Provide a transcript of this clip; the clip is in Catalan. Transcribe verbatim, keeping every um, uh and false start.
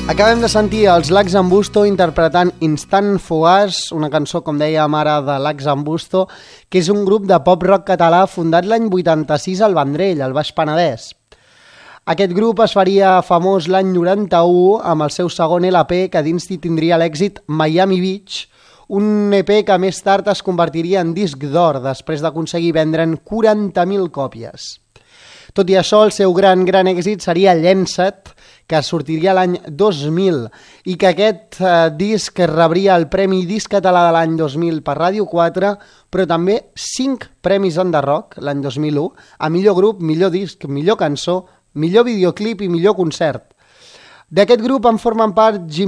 Acabem de sentir els Lacs Ambusto interpretant Instant Fugaç, una cançó, com dèiem ara, de Lacs Ambusto, que és un grup de pop-rock català fundat l'any vuitanta-sis al Vendrell, al Baix Penedès. Aquest grup es faria famós l'any noranta-u amb el seu segon L P, que dins hi tindria l'èxit Miami Beach, un E P que més tard es convertiria en disc d'or després d'aconseguir vendre'n quaranta mil còpies. Tot i això, el seu gran, gran èxit seria Llença't, que sortiria l'any dos mil, i que aquest eh, disc rebria el Premi Disc Català de l'any dos mil per Ràdio quatre, però també cinc premis Enderrock l'any dos mil u, a millor grup, millor disc, millor cançó, millor videoclip i millor concert. D'aquest grup en formen part Jim